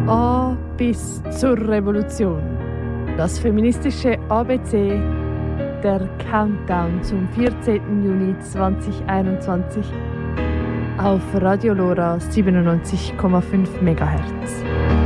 A bis zur Revolution. Das feministische ABC, der Countdown zum 14. Juni 2021 auf Radio Lora 97,5 MHz.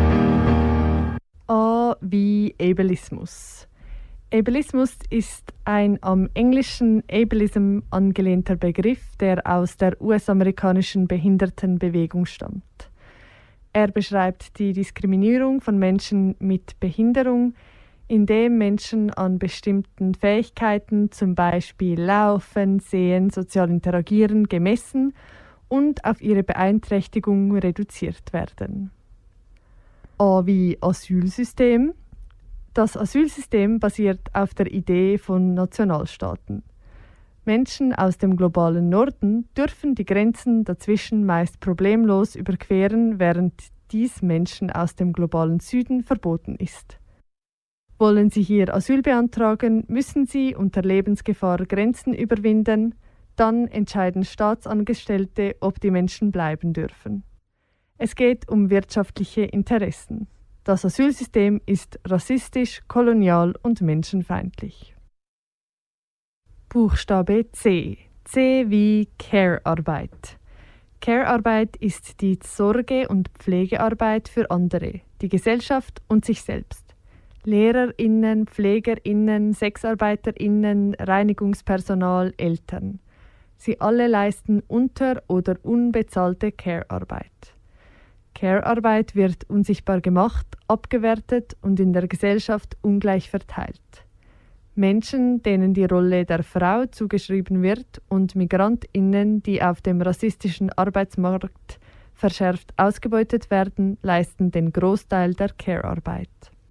A wie Ableismus. Ableismus ist ein am englischen Ableism angelehnter Begriff, der aus der US-amerikanischen Behindertenbewegung stammt. Er beschreibt die Diskriminierung von Menschen mit Behinderung, indem Menschen an bestimmten Fähigkeiten, zum Beispiel Laufen, Sehen, sozial interagieren, gemessen und auf ihre Beeinträchtigung reduziert werden. A wie Asylsystem. Das Asylsystem basiert auf der Idee von Nationalstaaten. Menschen aus dem globalen Norden dürfen die Grenzen dazwischen meist problemlos überqueren, während dies Menschen aus dem globalen Süden verboten ist. Wollen sie hier Asyl beantragen, müssen sie unter Lebensgefahr Grenzen überwinden, dann entscheiden Staatsangestellte, ob die Menschen bleiben dürfen. Es geht um wirtschaftliche Interessen. Das Asylsystem ist rassistisch, kolonial und menschenfeindlich. Buchstabe C. C wie Care-Arbeit. Care-Arbeit ist die Sorge- und Pflegearbeit für andere, die Gesellschaft und sich selbst. LehrerInnen, PflegerInnen, SexarbeiterInnen, Reinigungspersonal, Eltern. Sie alle leisten unter- oder unbezahlte Care-Arbeit. Care-Arbeit wird unsichtbar gemacht, abgewertet und in der Gesellschaft ungleich verteilt. Menschen, denen die Rolle der Frau zugeschrieben wird, und MigrantInnen, die auf dem rassistischen Arbeitsmarkt verschärft ausgebeutet werden, leisten den Großteil der Care-Arbeit.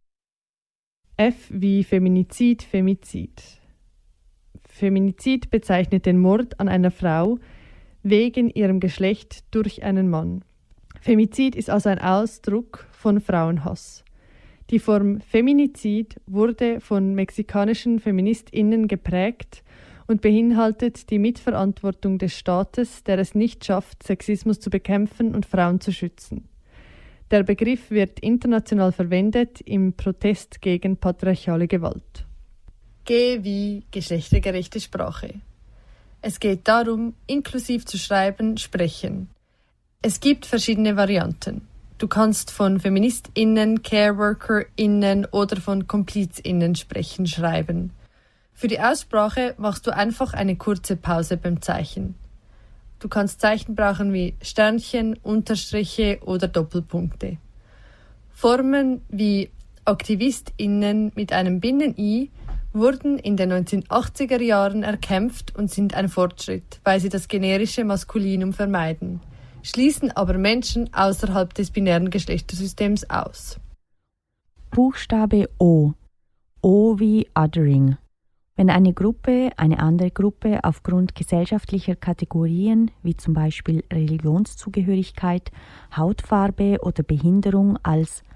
F wie Feminizid, Femizid. Feminizid bezeichnet den Mord an einer Frau wegen ihrem Geschlecht durch einen Mann. Femizid ist also ein Ausdruck von Frauenhass. Die Form Feminizid wurde von mexikanischen FeministInnen geprägt und beinhaltet die Mitverantwortung des Staates, der es nicht schafft, Sexismus zu bekämpfen und Frauen zu schützen. Der Begriff wird international verwendet im Protest gegen patriarchale Gewalt. G wie geschlechtergerechte Sprache. Es geht darum, inklusiv zu schreiben, sprechen. Es gibt verschiedene Varianten. Du kannst von FeministInnen, CareworkerInnen oder von KomplizInnen sprechen, schreiben. Für die Aussprache machst du einfach eine kurze Pause beim Zeichen. Du kannst Zeichen brauchen wie Sternchen, Unterstriche oder Doppelpunkte. Formen wie AktivistInnen mit einem Binnen-I wurden in den 1980er Jahren erkämpft und sind ein Fortschritt, weil sie das generische Maskulinum vermeiden, schließen aber Menschen außerhalb des binären Geschlechtersystems aus. Buchstabe O. O wie Othering. Wenn eine Gruppe eine andere Gruppe aufgrund gesellschaftlicher Kategorien, wie zum Beispiel Religionszugehörigkeit, Hautfarbe oder Behinderung als